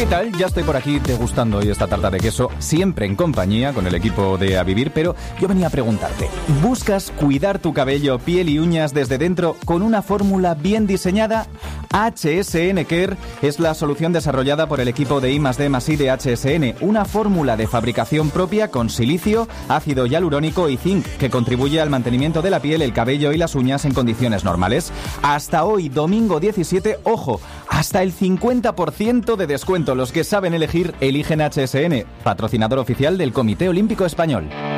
¿Qué tal? Ya estoy por aquí degustando hoy esta tarta de queso, siempre en compañía con el equipo de A Vivir, pero yo venía a preguntarte, ¿buscas cuidar tu cabello, piel y uñas desde dentro con una fórmula bien diseñada? HSN Care es la solución desarrollada por el equipo de I+D+I de HSN, una fórmula de fabricación propia con silicio, ácido hialurónico y zinc que contribuye al mantenimiento de la piel, el cabello y las uñas en condiciones normales. Hasta hoy, domingo 17, ojo, hasta el 50% de descuento. Los que saben elegir, eligen HSN, patrocinador oficial del Comité Olímpico Español.